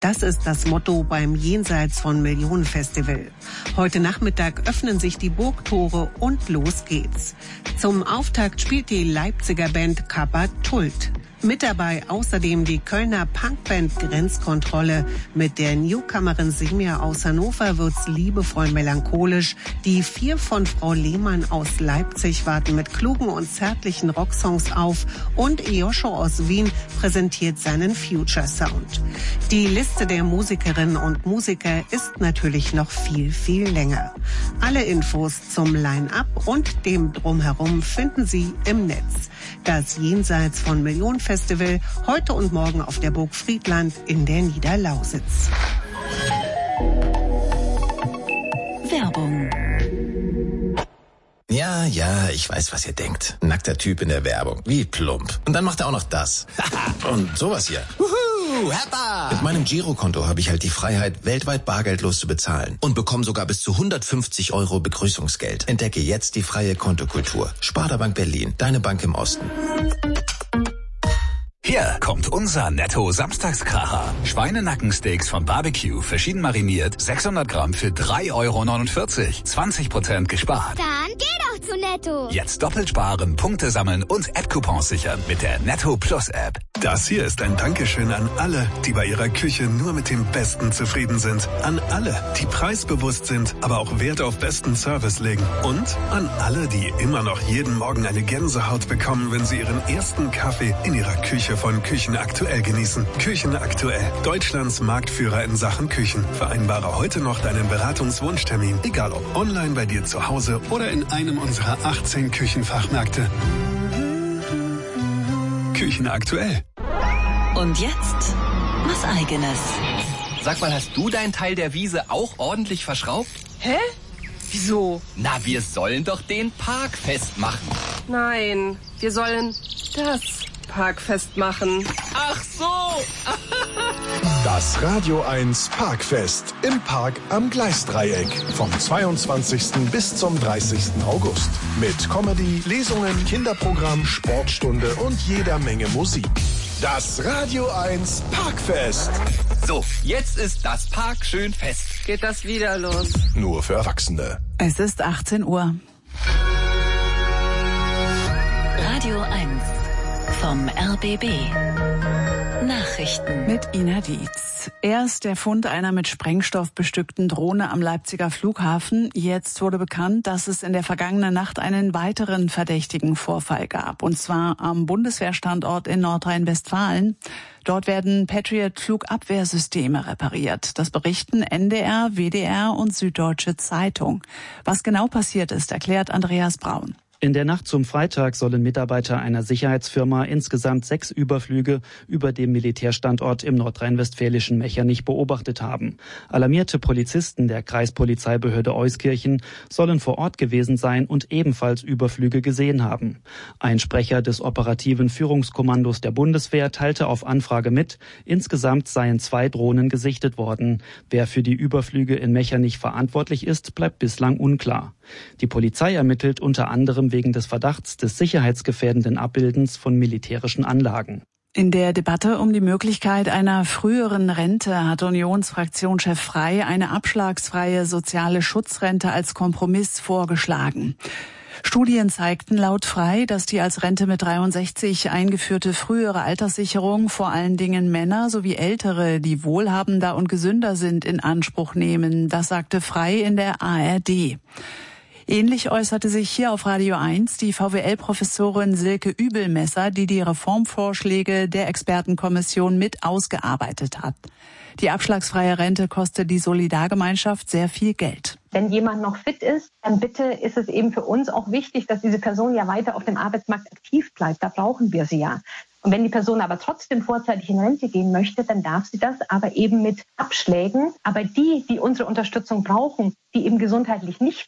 Das ist das Motto beim Jenseits von Millionen Festival. Heute Nachmittag öffnen sich die Burgtore und los geht's. Zum Auftakt spielt die Leipziger Band Kappa Tult. Mit dabei außerdem die Kölner Punkband Grenzkontrolle. Mit der Newcomerin Semia aus Hannover wird's liebevoll melancholisch. Die 4 von Frau Lehmann aus Leipzig warten mit klugen und zärtlichen Rocksongs auf. Und Joscho aus Wien präsentiert seinen Future Sound. Die Liste der Musikerinnen und Musiker ist natürlich noch viel, viel länger. Alle Infos zum Line-Up und dem Drumherum finden Sie im Netz. Das Jenseits von Millionen Festival heute und morgen auf der Burg Friedland in der Niederlausitz. Werbung. Ja, ich weiß, was ihr denkt. Nackter Typ in der Werbung. Wie plump. Und dann macht er auch noch das. Und sowas hier. Happa! Mit meinem Girokonto habe ich halt die Freiheit, weltweit bargeldlos zu bezahlen. Und bekomme sogar bis zu 150 € Begrüßungsgeld. Entdecke jetzt die freie Kontokultur. Sparda Bank Berlin, deine Bank im Osten. Hier kommt unser Netto-Samstagskracher. Schweinenackensteaks von Barbecue, verschieden mariniert, 600 Gramm für 3,49 €. 20% gespart. Dann geh doch zu Netto. Jetzt doppelt sparen, Punkte sammeln und App-Coupons sichern mit der Netto Plus App. Das hier ist ein Dankeschön an alle, die bei ihrer Küche nur mit dem Besten zufrieden sind. An alle, die preisbewusst sind, aber auch Wert auf besten Service legen. Und an alle, die immer noch jeden Morgen eine Gänsehaut bekommen, wenn sie ihren ersten Kaffee in ihrer Küche von Küchen Aktuell genießen. Küchen Aktuell, Deutschlands Marktführer in Sachen Küchen. Vereinbare heute noch deinen Beratungswunschtermin, egal ob online bei dir zu Hause oder in einem unserer 18 Küchenfachmärkte. Küchen Aktuell. Und jetzt was Eigenes. Sag mal, hast du deinen Teil der Wiese auch ordentlich verschraubt? Hä? Wieso? Na, wir sollen doch den Park festmachen. Nein, wir sollen das Parkfest machen. Ach so! Das Radio 1 Parkfest im Park am Gleisdreieck vom 22. bis zum 30. August. Mit Comedy, Lesungen, Kinderprogramm, Sportstunde und jeder Menge Musik. Das Radio 1 Parkfest. So, jetzt ist das Park schön fest. Geht das wieder los? Nur für Erwachsene. Es ist 18 Uhr. Radio 1 vom RBB. Nachrichten mit Ina Dietz. Erst der Fund einer mit Sprengstoff bestückten Drohne am Leipziger Flughafen. Jetzt wurde bekannt, dass es in der vergangenen Nacht einen weiteren verdächtigen Vorfall gab. Und zwar am Bundeswehrstandort in Nordrhein-Westfalen. Dort werden Patriot-Flugabwehrsysteme repariert. Das berichten NDR, WDR und Süddeutsche Zeitung. Was genau passiert ist, erklärt Andreas Braun. In der Nacht zum Freitag sollen Mitarbeiter einer Sicherheitsfirma insgesamt 6 Überflüge über dem Militärstandort im nordrhein-westfälischen Mechernich beobachtet haben. Alarmierte Polizisten der Kreispolizeibehörde Euskirchen sollen vor Ort gewesen sein und ebenfalls Überflüge gesehen haben. Ein Sprecher des operativen Führungskommandos der Bundeswehr teilte auf Anfrage mit, insgesamt seien 2 Drohnen gesichtet worden. Wer für die Überflüge in Mechernich verantwortlich ist, bleibt bislang unklar. Die Polizei ermittelt unter anderem wegen des Verdachts des sicherheitsgefährdenden Abbildens von militärischen Anlagen. In der Debatte um die Möglichkeit einer früheren Rente hat Unionsfraktionschef Frey eine abschlagsfreie soziale Schutzrente als Kompromiss vorgeschlagen. Studien zeigten laut Frey, dass die als Rente mit 63 eingeführte frühere Alterssicherung vor allen Dingen Männer sowie Ältere, die wohlhabender und gesünder sind, in Anspruch nehmen. Das sagte Frey in der ARD. Ähnlich äußerte sich hier auf Radio 1 die VWL-Professorin Silke Übelmesser, die die Reformvorschläge der Expertenkommission mit ausgearbeitet hat. Die abschlagsfreie Rente kostet die Solidargemeinschaft sehr viel Geld. Wenn jemand noch fit ist, dann bitte ist es eben für uns auch wichtig, dass diese Person ja weiter auf dem Arbeitsmarkt aktiv bleibt. Da brauchen wir sie ja. Und wenn die Person aber trotzdem vorzeitig in Rente gehen möchte, dann darf sie das, aber eben mit Abschlägen. Aber die unsere Unterstützung brauchen, die eben gesundheitlich nicht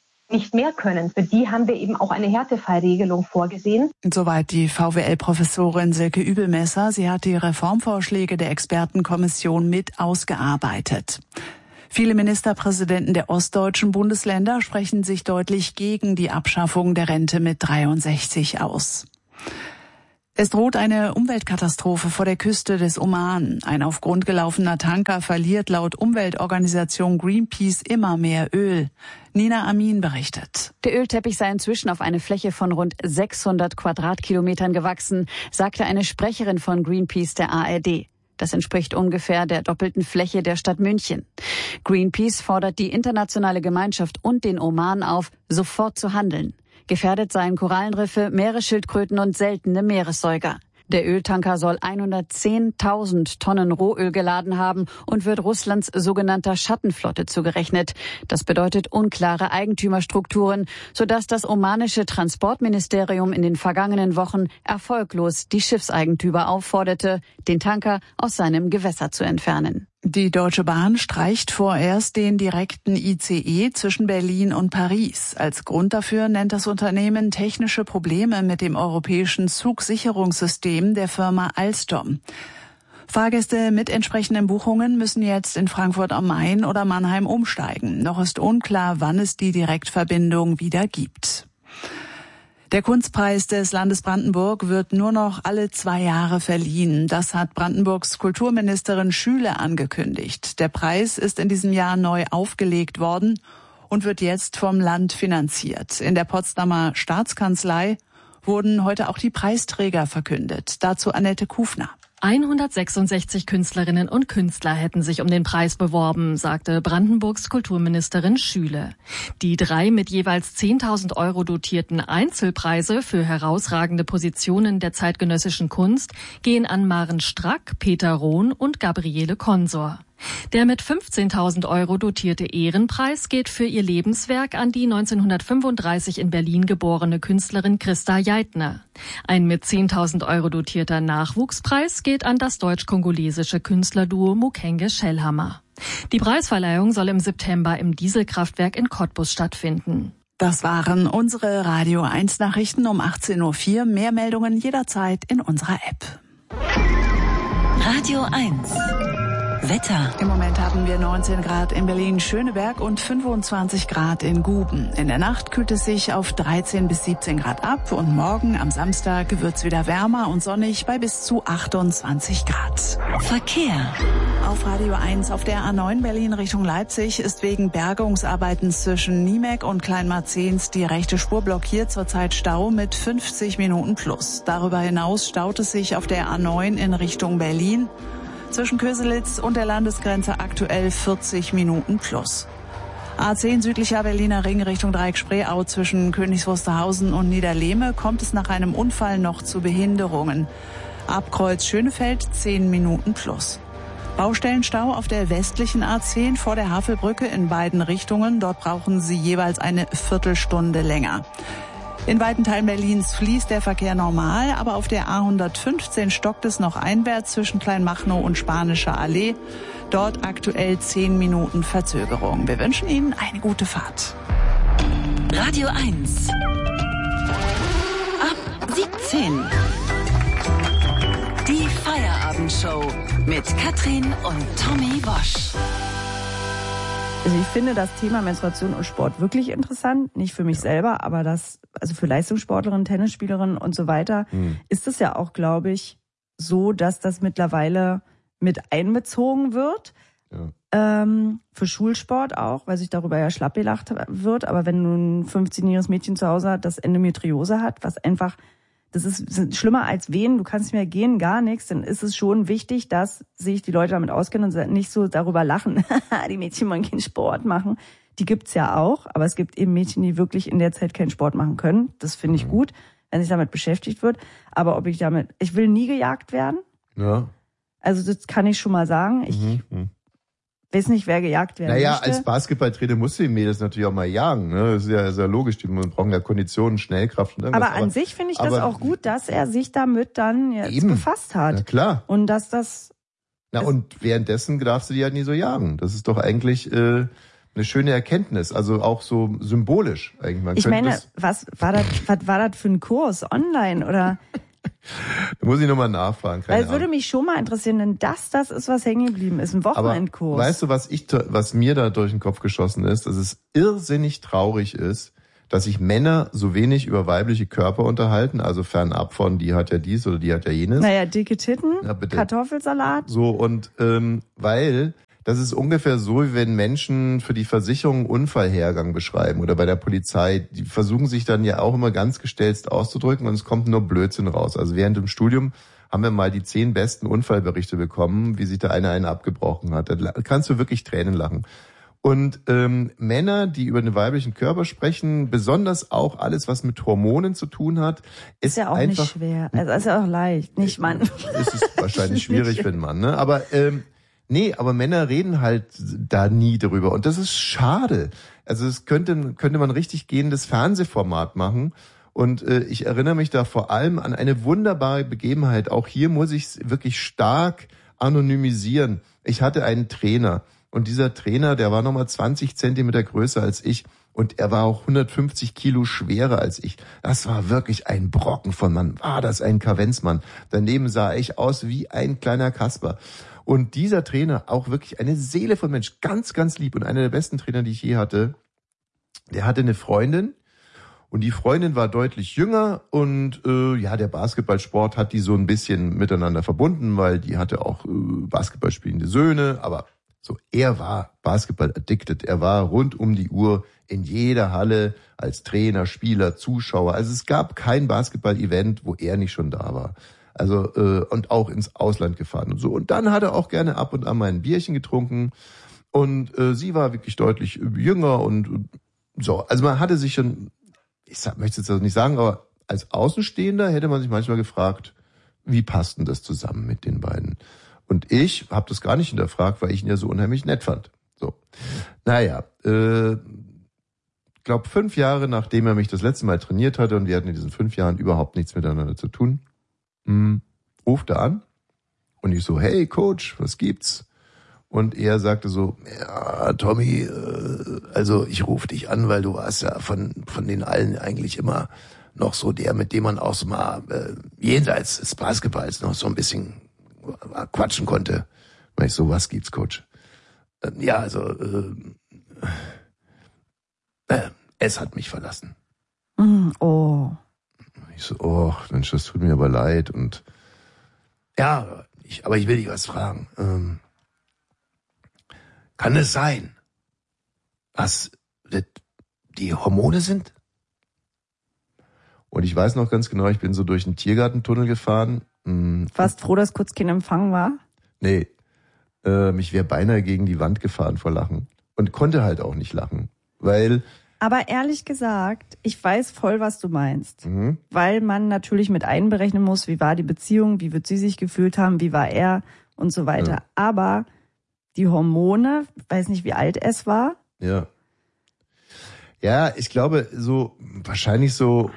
mehr können. Für die haben wir eben auch eine Härtefallregelung vorgesehen. Soweit die VWL-Professorin Silke Übelmesser. Sie hat die Reformvorschläge der Expertenkommission mit ausgearbeitet. Viele Ministerpräsidenten der ostdeutschen Bundesländer sprechen sich deutlich gegen die Abschaffung der Rente mit 63 aus. Es droht eine Umweltkatastrophe vor der Küste des Oman. Ein auf Grund gelaufener Tanker verliert laut Umweltorganisation Greenpeace immer mehr Öl. Nina Amin berichtet. Der Ölteppich sei inzwischen auf eine Fläche von rund 600 Quadratkilometern gewachsen, sagte eine Sprecherin von Greenpeace der ARD. Das entspricht ungefähr der doppelten Fläche der Stadt München. Greenpeace fordert die internationale Gemeinschaft und den Oman auf, sofort zu handeln. Gefährdet seien Korallenriffe, Meeresschildkröten und seltene Meeressäuger. Der Öltanker soll 110.000 Tonnen Rohöl geladen haben und wird Russlands sogenannter Schattenflotte zugerechnet. Das bedeutet unklare Eigentümerstrukturen, sodass das omanische Transportministerium in den vergangenen Wochen erfolglos die Schiffseigentümer aufforderte, den Tanker aus seinem Gewässer zu entfernen. Die Deutsche Bahn streicht vorerst den direkten ICE zwischen Berlin und Paris. Als Grund dafür nennt das Unternehmen technische Probleme mit dem europäischen Zugsicherungssystem der Firma Alstom. Fahrgäste mit entsprechenden Buchungen müssen jetzt in Frankfurt am Main oder Mannheim umsteigen. Noch ist unklar, wann es die Direktverbindung wieder gibt. Der Kunstpreis des Landes Brandenburg wird nur noch alle 2 Jahre verliehen. Das hat Brandenburgs Kulturministerin Schüle angekündigt. Der Preis ist in diesem Jahr neu aufgelegt worden und wird jetzt vom Land finanziert. In der Potsdamer Staatskanzlei wurden heute auch die Preisträger verkündet. Dazu Annette Kufner. 166 Künstlerinnen und Künstler hätten sich um den Preis beworben, sagte Brandenburgs Kulturministerin Schüle. Die 3 mit jeweils 10.000 € dotierten Einzelpreise für herausragende Positionen der zeitgenössischen Kunst gehen an Maren Strack, Peter Rohn und Gabriele Consor. Der mit 15.000 € dotierte Ehrenpreis geht für ihr Lebenswerk an die 1935 in Berlin geborene Künstlerin Christa Jeitner. Ein mit 10.000 € dotierter Nachwuchspreis geht an das deutsch-kongolesische Künstlerduo Mukenge Schellhammer. Die Preisverleihung soll im September im Dieselkraftwerk in Cottbus stattfinden. Das waren unsere Radio 1 Nachrichten um 18.04 Uhr. Mehr Meldungen jederzeit in unserer App. Radio 1. Wetter. Im Moment haben wir 19 Grad in Berlin-Schöneberg und 25 Grad in Guben. In der Nacht kühlt es sich auf 13 bis 17 Grad ab und morgen am Samstag wird's wieder wärmer und sonnig bei bis zu 28 Grad. Verkehr. Auf Radio 1 auf der A9 Berlin Richtung Leipzig ist wegen Bergungsarbeiten zwischen Niemek und Kleinmarzens die rechte Spur blockiert, zurzeit Stau mit 50 Minuten plus. Darüber hinaus staut es sich auf der A9 in Richtung Berlin. Zwischen Köselitz und der Landesgrenze aktuell 40 Minuten plus. A10 südlicher Berliner Ring Richtung Dreieck-Spreeau zwischen Königs Wusterhausen und Niederlehme kommt es nach einem Unfall noch zu Behinderungen. Ab Kreuz Schönefeld 10 Minuten plus. Baustellenstau auf der westlichen A10 vor der Havelbrücke in beiden Richtungen. Dort brauchen Sie jeweils eine Viertelstunde länger. In weiten Teilen Berlins fließt der Verkehr normal, aber auf der A115 stockt es noch einwärts zwischen Kleinmachnow und Spanischer Allee. Dort aktuell 10 Minuten Verzögerung. Wir wünschen Ihnen eine gute Fahrt. Radio 1. Ab 17. Die Feierabendshow mit Katrin und Tommy Wosch. Also ich finde das Thema Menstruation und Sport wirklich interessant. Nicht für mich selber, aber also für Leistungssportlerinnen, Tennisspielerinnen und so weiter, ist es ja auch, glaube ich, so, dass das mittlerweile mit einbezogen wird. Ja. Für Schulsport auch, weil sich darüber ja schlapp gelacht wird. Aber wenn du ein 15-jähriges Mädchen zu Hause hat, das Endometriose hat, was einfach, das ist schlimmer als Wehen, du kannst nicht mehr gehen, gar nichts, dann ist es schon wichtig, dass sich die Leute damit auskennen und nicht so darüber lachen, die Mädchen wollen keinen Sport machen. Die gibt's ja auch, aber es gibt eben Mädchen, die wirklich in der Zeit keinen Sport machen können. Das finde ich gut, wenn sich damit beschäftigt wird. Aber ich will nie gejagt werden. Ja. Also das kann ich schon mal sagen. Ich weiß nicht, wer gejagt werden möchte. Als Basketballtrainer musst du die Mädels natürlich auch mal jagen. Ne? Das ist ja sehr logisch. Die brauchen ja Konditionen, Schnellkraft und irgendwas. Aber an sich finde ich das auch gut, dass er sich damit dann jetzt befasst hat. Na klar. Und dass das... und währenddessen darfst du die halt nie so jagen. Das ist doch eigentlich eine schöne Erkenntnis. Also auch so symbolisch eigentlich. Ich meine, was war das für ein Kurs? Online oder... Da muss ich nochmal nachfragen. Weil würde mich schon mal interessieren, denn das ist, was hängen geblieben ist, ein Wochenendkurs. Aber weißt du, was mir da durch den Kopf geschossen ist, dass es irrsinnig traurig ist, dass sich Männer so wenig über weibliche Körper unterhalten, also fernab von, die hat ja dies oder die hat ja jenes. Naja, dicke Titten, Kartoffelsalat. So, und weil das ist ungefähr so, wie wenn Menschen für die Versicherung einen Unfallhergang beschreiben oder bei der Polizei. Die versuchen sich dann ja auch immer ganz gestelzt auszudrücken und es kommt nur Blödsinn raus. Also während dem Studium haben wir mal die 10 besten Unfallberichte bekommen, wie sich da einer einen abgebrochen hat. Da kannst du wirklich Tränen lachen. Und Männer, die über den weiblichen Körper sprechen, besonders auch alles, was mit Hormonen zu tun hat, ist ja auch einfach nicht schwer. Also ist ja auch leicht, nicht Mann. Es ist wahrscheinlich schwierig für einen Mann, ne? Aber aber Männer reden halt da nie drüber und das ist schade. Also es könnte man richtig gehendes Fernsehformat machen. Und ich erinnere mich da vor allem an eine wunderbare Begebenheit. Auch hier muss ich es wirklich stark anonymisieren. Ich hatte einen Trainer und dieser Trainer, der war nochmal 20 Zentimeter größer als ich und er war auch 150 Kilo schwerer als ich. Das war wirklich ein Brocken von Mann. War das ein Kavenzmann. Daneben sah ich aus wie ein kleiner Kasper. Und dieser Trainer, auch wirklich eine Seele von Mensch, ganz, ganz lieb und einer der besten Trainer, die ich je hatte, der hatte eine Freundin. Und die Freundin war deutlich jünger und der Basketballsport hat die so ein bisschen miteinander verbunden, weil die hatte auch Basketball spielende Söhne, aber so, er war Basketball-addicted. Er war rund um die Uhr in jeder Halle als Trainer, Spieler, Zuschauer. Also es gab kein Basketball-Event, wo er nicht schon da war. Also und auch ins Ausland gefahren und so. Und dann hat er auch gerne ab und an mal ein Bierchen getrunken und sie war wirklich deutlich jünger und so. Also man hatte sich schon, ich möchte jetzt das nicht sagen, aber als Außenstehender hätte man sich manchmal gefragt, wie passt denn das zusammen mit den beiden? Und ich habe das gar nicht hinterfragt, weil ich ihn ja so unheimlich nett fand. So, naja, glaube 5 Jahre nachdem er mich das letzte Mal trainiert hatte und wir hatten in diesen 5 Jahren überhaupt nichts miteinander zu tun, ruft er an und ich so, hey Coach, was gibt's? Und er sagte so, ja, Tommy, also ich rufe dich an, weil du warst ja von den allen eigentlich immer noch so der, mit dem man auch so mal jenseits des Basketballs noch so ein bisschen quatschen konnte. Und ich so, was gibt's, Coach? Es hat mich verlassen. Oh. Ich so, oh, Mensch, das tut mir aber leid. Und ja, aber ich will dich was fragen. Kann es sein, dass das die Hormone sind? Und ich weiß noch ganz genau, ich bin so durch einen Tiergartentunnel gefahren. Warst froh, dass kurz kein Empfang war? Nee, mich wäre beinahe gegen die Wand gefahren vor Lachen. Und konnte halt auch nicht lachen, weil... Aber ehrlich gesagt, ich weiß voll, was du meinst. Weil man natürlich mit einberechnen muss, wie war die Beziehung, wie wird sie sich gefühlt haben, wie war er und so weiter. Ja. Aber die Hormone, weiß nicht, wie alt es war. Ja. Ja, ich glaube, so wahrscheinlich so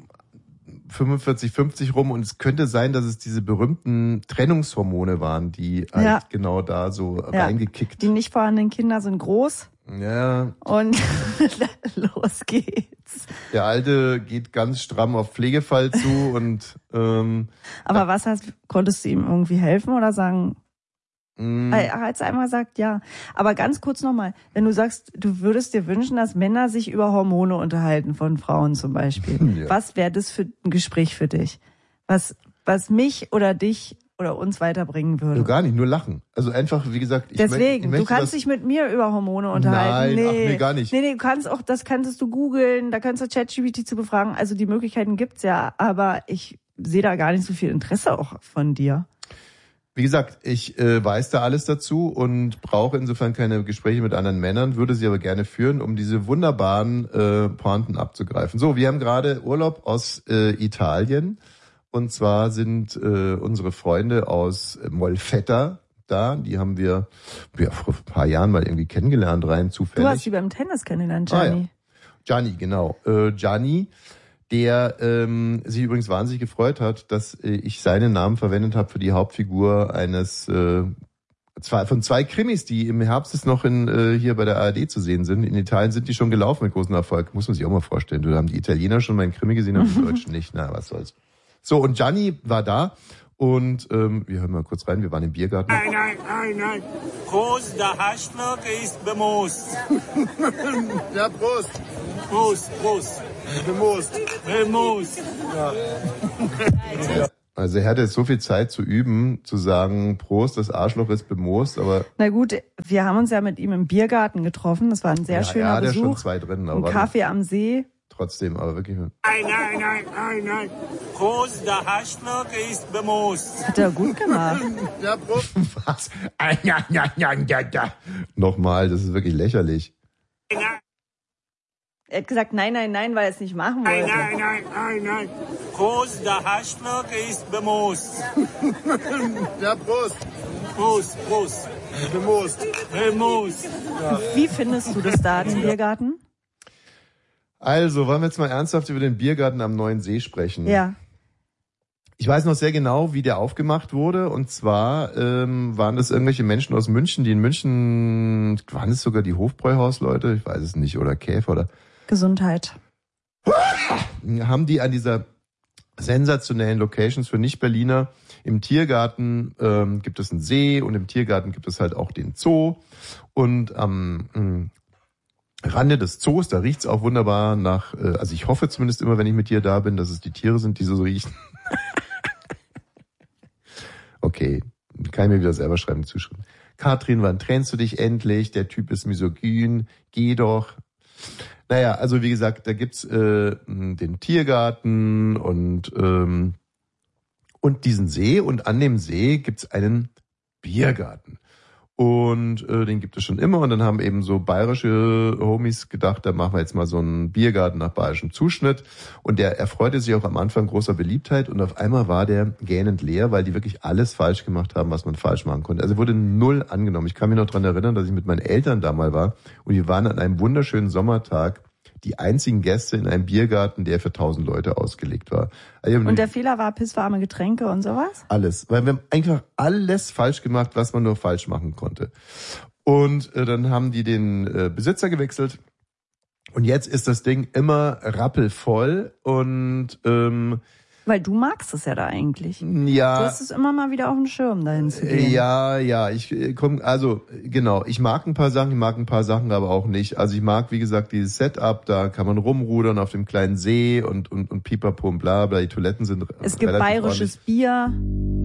45, 50 rum. Und es könnte sein, dass es diese berühmten Trennungshormone waren, die halt genau da so reingekickt. Die nicht vorhandenen Kinder sind groß. Ja. Und los geht's. Der Alte geht ganz stramm auf Pflegefall zu und aber konntest du ihm irgendwie helfen oder sagen? Er hat einmal gesagt, ja. Aber ganz kurz nochmal, wenn du sagst, du würdest dir wünschen, dass Männer sich über Hormone unterhalten von Frauen zum Beispiel. Ja. Was wäre das für ein Gespräch für dich? Was mich oder dich oder uns weiterbringen würde? Gar nicht, nur lachen. Also einfach, wie gesagt, Deswegen, du kannst dich mit mir über Hormone unterhalten. Nein, nee, gar nicht. Nee, du kannst auch, das kannst du googeln, da kannst du ChatGPT zu befragen. Also die Möglichkeiten gibt's ja, aber ich sehe da gar nicht so viel Interesse auch von dir. Wie gesagt, ich weiß da alles dazu und brauche insofern keine Gespräche mit anderen Männern, würde sie aber gerne führen, um diese wunderbaren Pointen abzugreifen. So, wir haben gerade Urlaub aus Italien und zwar sind unsere Freunde aus Molfetta da. Die haben wir vor ein paar Jahren mal irgendwie kennengelernt, rein zufällig. Du hast die beim Tennis kennengelernt, Gianni. Gianni, genau. Gianni, der sich übrigens wahnsinnig gefreut hat, dass ich seinen Namen verwendet habe für die Hauptfigur eines von 2 Krimis, die im Herbst ist noch hier bei der ARD zu sehen sind. In Italien sind die schon gelaufen mit großem Erfolg. Muss man sich auch mal vorstellen. Da haben die Italiener schon meinen Krimi gesehen, aber die Deutschen nicht. Na, was soll's. So, und Gianni war da und wir hören mal kurz rein. Wir waren im Biergarten. Nein. Prost, der Haschwirke ist bemoost. Ja, Prost. Prost, Prost. Bemoost. Ja. Also er hatte jetzt so viel Zeit zu üben, zu sagen, Prost, das Arschloch ist bemoost, aber... Na gut, wir haben uns ja mit ihm im Biergarten getroffen. Das war ein sehr schöner Besuch. Ja, schon zwei drin. Aber ein Kaffee am See. Trotzdem, aber wirklich... Nein. Prost, der Arschloch ist bemoost. Hat er gut gemacht. Ja, Prost. Was? Ja. Nochmal, das ist wirklich lächerlich. Er hat gesagt, nein, weil er es nicht machen wollte. Nein. Prost, der Arschloch ist bemoost. Ja, Prost. Prost. Bemoost. Ja. Wie findest du das da, den Biergarten? Also, wollen wir jetzt mal ernsthaft über den Biergarten am Neuen See sprechen? Ja. Ich weiß noch sehr genau, wie der aufgemacht wurde. Und zwar waren das irgendwelche Menschen aus München, die in München, waren es sogar die Hofbräuhausleute? Ich weiß es nicht. Oder Käfer oder... Gesundheit. Haben die an dieser sensationellen Locations für Nicht-Berliner im Tiergarten gibt es einen See und im Tiergarten gibt es halt auch den Zoo. Und am Rande des Zoos, da riecht's auch wunderbar nach, also ich hoffe zumindest immer, wenn ich mit dir da bin, dass es die Tiere sind, die so riechen. Okay, kann ich mir wieder selber schreiben, zuschreiben. Katrin, wann trennst du dich endlich? Der Typ ist misogyn, geh doch. Naja, also wie gesagt, da gibt's den Tiergarten und diesen See und an dem See gibt's einen Biergarten. Und den gibt es schon immer und dann haben eben so bayerische Homies gedacht, da machen wir jetzt mal so einen Biergarten nach bayerischem Zuschnitt und der erfreute sich auch am Anfang großer Beliebtheit und auf einmal war der gähnend leer, weil die wirklich alles falsch gemacht haben, was man falsch machen konnte. Also wurde null angenommen. Ich kann mich noch dran erinnern, dass ich mit meinen Eltern da mal war und wir waren an einem wunderschönen Sommertag die einzigen Gäste in einem Biergarten, der für 1000 Leute ausgelegt war. Also und der Fehler war pisswarme Getränke und sowas? Alles. Weil wir haben einfach alles falsch gemacht, was man nur falsch machen konnte. Und dann haben die den Besitzer gewechselt. Und jetzt ist das Ding immer rappelvoll und weil du magst es ja da eigentlich. Ja. Du hast es immer mal wieder auf dem Schirm, dahin zu gehen. Ja, ich komme, also genau, ich mag ein paar Sachen aber auch nicht. Also ich mag, wie gesagt, dieses Setup, da kann man rumrudern auf dem kleinen See und pipapo und bla bla, die Toiletten sind es gibt bayerisches Bier.